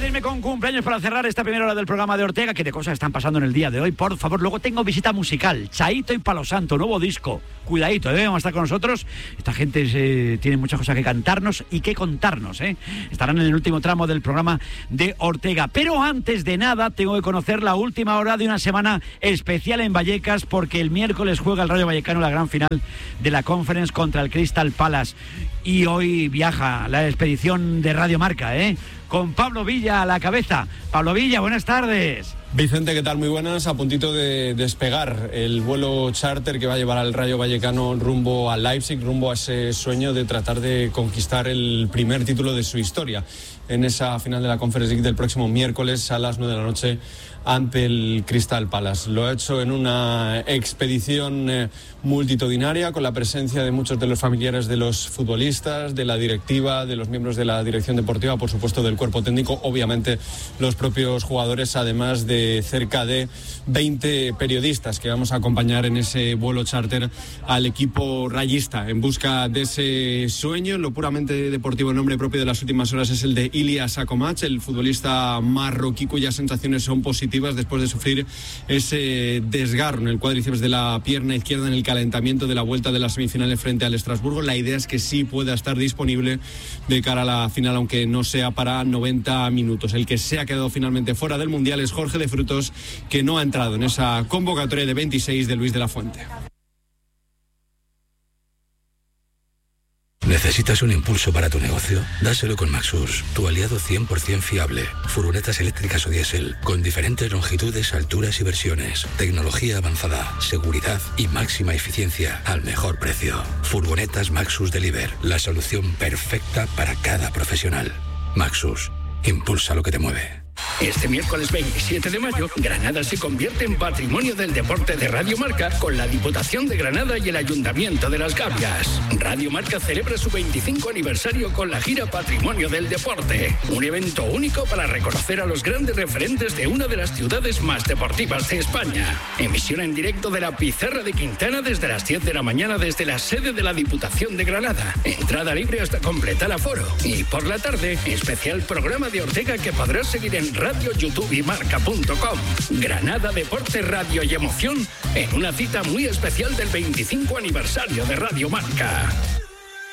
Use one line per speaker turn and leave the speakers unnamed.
de irme con cumpleaños para cerrar esta primera hora del programa de Ortega, que de cosas están pasando en el día de hoy, por favor. Luego tengo visita musical, Chaito y Palo Santo, nuevo disco. Cuidadito, van a estar con nosotros. Esta gente tiene muchas cosas que cantarnos y que contarnos, Estarán en el último tramo del programa de Ortega. Pero antes de nada, tengo que conocer la última hora de una semana especial en Vallecas, porque el miércoles juega el Rayo Vallecano la gran final de la Conference contra el Crystal Palace. Y hoy viaja la expedición de Radio Marca, con Pablo Villa a la cabeza. Pablo Villa, buenas tardes.
Vicente, ¿qué tal? Muy buenas. A puntito de despegar el vuelo charter que va a llevar al Rayo Vallecano rumbo a Leipzig, rumbo a ese sueño de tratar de conquistar el primer título de su historia en esa final de la Conference League del próximo miércoles a las 9 de la noche ante el Crystal Palace. Lo ha hecho en una expedición multitudinaria, con la presencia de muchos de los familiares de los futbolistas, de la directiva, de los miembros de la dirección deportiva, por supuesto del cuerpo técnico, obviamente los propios jugadores, además de cerca de 20 periodistas que vamos a acompañar en ese vuelo charter al equipo rayista en busca de ese sueño. Lo puramente deportivo, el nombre propio de las últimas horas es el de Ilias Akomac, el futbolista marroquí cuyas sensaciones son positivas después de sufrir ese desgarro en el cuádriceps de la pierna izquierda en el calentamiento de la vuelta de las semifinales frente al Estrasburgo. La idea es que sí pueda estar disponible de cara a la final, aunque no sea para 90 minutos. El que se ha quedado finalmente fuera del Mundial es Jorge de Frutos, que no ha entrado en esa convocatoria de 26 de Luis de la Fuente.
¿Necesitas un impulso para tu negocio? Dáselo con Maxus, tu aliado 100% fiable. Furgonetas eléctricas o diésel, con diferentes longitudes, alturas y versiones. Tecnología avanzada, seguridad y máxima eficiencia al mejor precio. Furgonetas Maxus Deliver, la solución perfecta para cada profesional. Maxus, impulsa lo que te mueve.
Este miércoles 27 de mayo, Granada se convierte en Patrimonio del Deporte de Radio Marca con la Diputación de Granada y el Ayuntamiento de Las Gavias. Radio Marca celebra su 25 aniversario con la gira Patrimonio del Deporte, un evento único para reconocer a los grandes referentes de una de las ciudades más deportivas de España. Emisión en directo de la Pizarra de Quintana desde las 10 de la mañana desde la sede de la Diputación de Granada. Entrada libre hasta completar aforo. Y por la tarde, especial programa de Ortega que podrás seguir en Radio, YouTube y Marca.com. Granada, deporte, radio y emoción en una cita muy especial del 25 aniversario de Radio Marca.